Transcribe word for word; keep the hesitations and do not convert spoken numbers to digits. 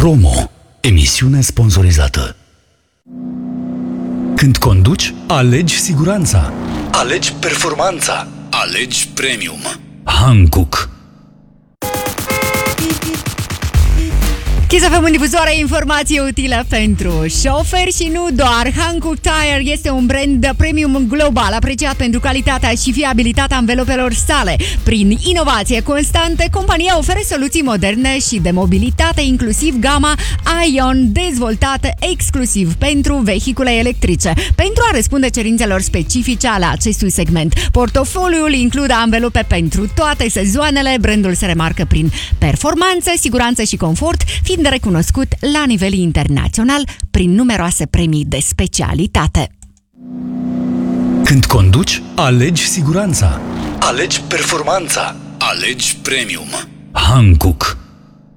Promo. Emisiune sponsorizată. Când conduci, alegi siguranța. Alegi performanța. Alegi premium. Hankook. Să avem în difuzoare informație utilă pentru șoferi și nu doar. Hankook Tire este un brand premium global apreciat pentru calitatea și fiabilitatea anvelopelor sale. Prin inovație constantă, compania oferă soluții moderne și de mobilitate, inclusiv gama Ion, dezvoltată exclusiv pentru vehicule electrice. Pentru a răspunde cerințelor specifice ale acestui segment, portofoliul include anvelope pentru toate sezoanele. Brandul se remarcă prin performanță, siguranță și confort, fiind recunoscut la nivel internațional prin numeroase premii de specialitate. Când conduci, alegi siguranța. Alegi performanța. Alegi premium. Hankook.